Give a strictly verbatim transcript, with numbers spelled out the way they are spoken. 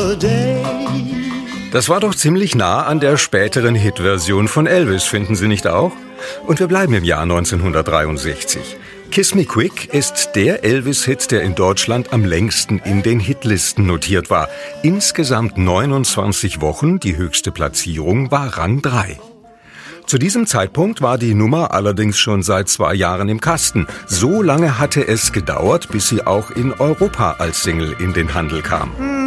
holiday. Das war doch ziemlich nah an der späteren Hitversion von Elvis, finden Sie nicht auch? Und wir bleiben im Jahr neunzehnhundertdreiundsechzig. Kiss Me Quick ist der Elvis-Hit, der in Deutschland am längsten in den Hitlisten notiert war. Insgesamt neunundzwanzig Wochen, die höchste Platzierung war Rang drei. Zu diesem Zeitpunkt war die Nummer allerdings schon seit zwei Jahren im Kasten. So lange hatte es gedauert, bis sie auch in Europa als Single in den Handel kam.